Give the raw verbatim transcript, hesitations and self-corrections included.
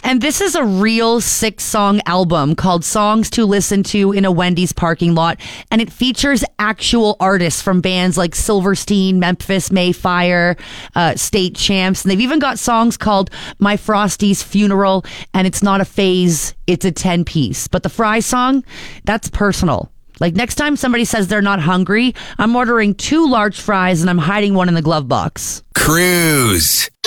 And this is a real six-song album called Songs to Listen to in a Wendy's Parking Lot. And it features actual artists from bands like Silverstein, Memphis, Mayfire, uh, State Champs. And they've even got songs called My Frosty's Funeral. And it's not a phase, it's a ten-piece. But the Fry song, that's personal. Like next time somebody says they're not hungry, I'm ordering two large fries and I'm hiding one in the glove box. Cruise.